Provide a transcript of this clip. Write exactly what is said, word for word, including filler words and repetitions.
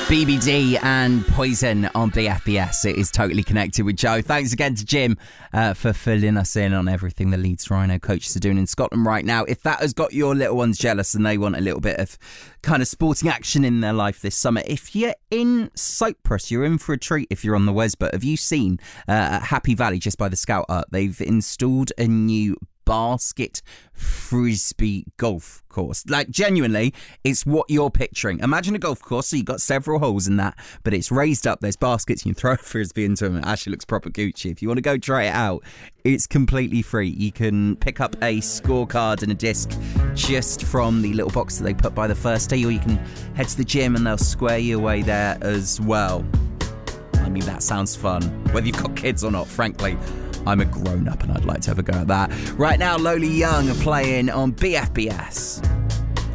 B B D and Poison on B F B S. It is Totally Connected with Joe. Thanks again to Jim uh, for filling us in on everything the Leeds Rhino coaches are doing in Scotland right now. If that has got your little ones jealous and they want a little bit of kind of sporting action in their life this summer, if you're in Cyprus, you're in for a treat if you're on the Wesbut. Have you seen uh, at Happy Valley, just by the Scout Hut, they've installed a new basket frisbee golf course? Like, genuinely, it's what you're picturing. Imagine a golf course, so you've got several holes in that, but it's raised up, there's baskets, you can throw a frisbee into them. It actually looks proper Gucci. If you want to go try it out, it's completely free. You can pick up a scorecard and a disc just from the little box that they put by the first tee, or you can head to the gym and they'll square you away there as well. I mean, that sounds fun, whether you've got kids or not. Frankly, I'm a grown-up and I'd like to have a go at that. Right now, Lowly Young are playing on B F B S.